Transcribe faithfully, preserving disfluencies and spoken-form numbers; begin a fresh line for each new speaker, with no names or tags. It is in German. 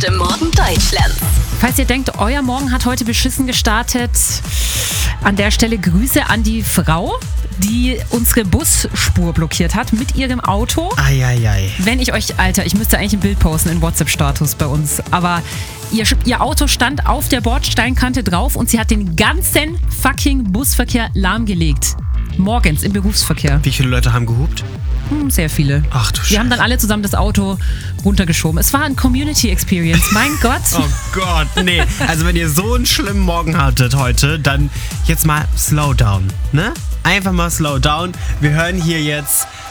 beste Morgen Deutschlands.
Falls ihr denkt, euer Morgen hat heute beschissen gestartet, an der Stelle Grüße an die Frau, die unsere Busspur blockiert hat mit ihrem Auto.
Eieiei.
Wenn ich euch, Alter, ich müsste eigentlich ein Bild posten in WhatsApp-Status bei uns, aber ihr, ihr Auto stand auf der Bordsteinkante drauf und sie hat den ganzen fucking Busverkehr lahmgelegt. Morgens im Berufsverkehr.
Wie viele Leute haben gehupt?
Hm, sehr viele.
Ach du Scheiße.
Wir haben dann alle zusammen das Auto runtergeschoben. Es war ein Community-Experience, mein Gott.
Oh Gott, nee. Also wenn ihr so einen schlimmen Morgen hattet heute, dann jetzt mal slow down, ne? Einfach mal slow down. Wir hören hier jetzt